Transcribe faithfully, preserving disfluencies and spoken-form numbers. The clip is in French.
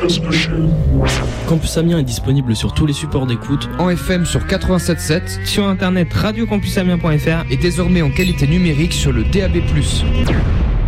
Campus Amiens est disponible sur tous les supports d'écoute. En F M sur quatre-vingt-sept virgule sept, sur internet radio campus amiens point f r et désormais en qualité numérique sur le D A B plus.